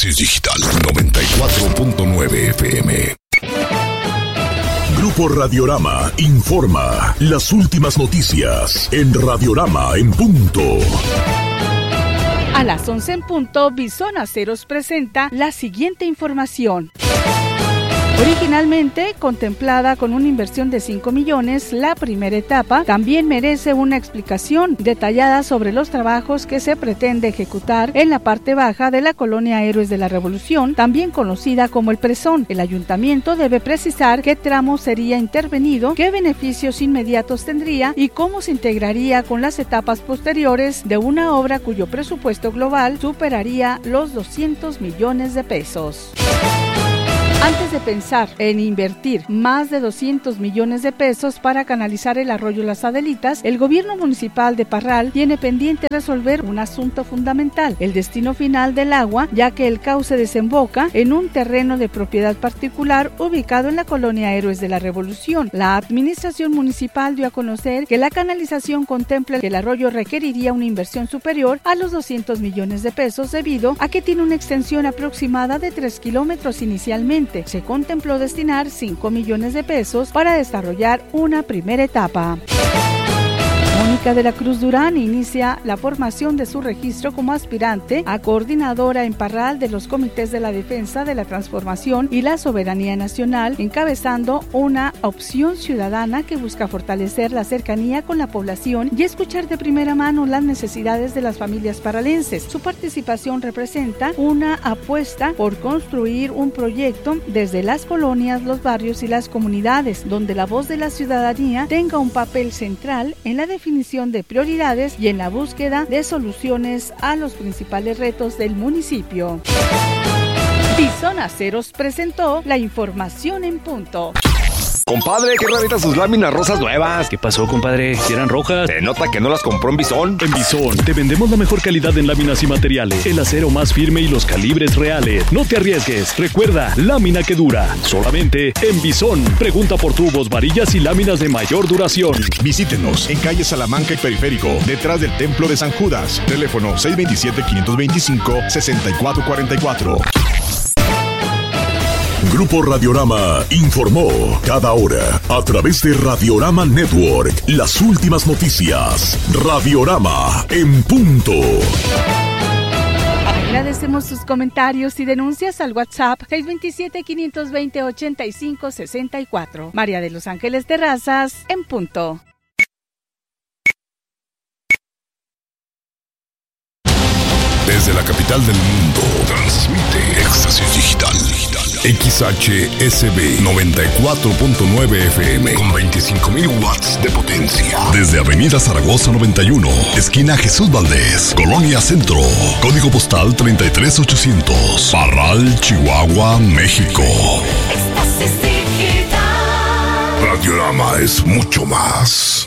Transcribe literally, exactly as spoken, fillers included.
Éxtasis Digital noventa y cuatro punto nueve F M. Grupo Radiorama informa las últimas noticias en Radiorama en punto. A las once en punto, Bison Aceros presenta la siguiente información. Originalmente contemplada con una inversión de cinco millones, la primera etapa también merece una explicación detallada sobre los trabajos que se pretende ejecutar en la parte baja de la colonia Héroes de la Revolución, también conocida como El Presón. El ayuntamiento debe precisar qué tramo sería intervenido, qué beneficios inmediatos tendría y cómo se integraría con las etapas posteriores de una obra cuyo presupuesto global superaría los doscientos millones de pesos. Antes de pensar en invertir más de doscientos millones de pesos para canalizar el arroyo Las Adelitas, el gobierno municipal de Parral tiene pendiente resolver un asunto fundamental, el destino final del agua, ya que el cauce desemboca en un terreno de propiedad particular ubicado en la colonia Héroes de la Revolución. La administración municipal dio a conocer que la canalización contempla que el arroyo requeriría una inversión superior a los doscientos millones de pesos debido a que tiene una extensión aproximada de tres kilómetros inicialmente. Se contempló destinar cinco millones de pesos para desarrollar una primera etapa. Mónica de la Cruz Durán inicia la formación de su registro como aspirante a coordinadora en Parral de los comités de la defensa de la transformación y la soberanía nacional, encabezando una opción ciudadana que busca fortalecer la cercanía con la población y escuchar de primera mano las necesidades de las familias parralenses. Su participación representa una apuesta por construir un proyecto desde las colonias, los barrios y las comunidades, donde la voz de la ciudadanía tenga un papel central en la definición de prioridades y en la búsqueda de soluciones a los principales retos del municipio. Bison Aceros presentó la información en punto. Compadre, qué raritas sus láminas rosas nuevas. ¿Qué pasó, compadre? ¿Si eran rojas? Se nota que no las compró en Bison. En Bison te vendemos la mejor calidad en láminas y materiales, el acero más firme y los calibres reales. No te arriesgues. Recuerda, lámina que dura. Solamente en Bison. Pregunta por tubos, varillas y láminas de mayor duración. Visítenos en calle Salamanca y Periférico, detrás del Templo de San Judas. Teléfono seis dos siete, cinco dos cinco, seis cuatro cuatro cuatro. Grupo Radiorama informó cada hora a través de Radiorama Network las últimas noticias. Radiorama en punto. Agradecemos sus comentarios y denuncias al WhatsApp seis dos siete, cinco dos cero, ocho cinco seis cuatro. María de Los Ángeles Terrazas en punto. Desde la capital del mundo, transmite Éxtasis Digital. X H S B noventa y cuatro punto nueve F M con veinticinco mil watts de potencia. Desde Avenida Zaragoza noventa y uno, esquina Jesús Valdés, Colonia Centro. Código postal treinta y tres ochocientos. Parral, Chihuahua, México. Radiorama es mucho más.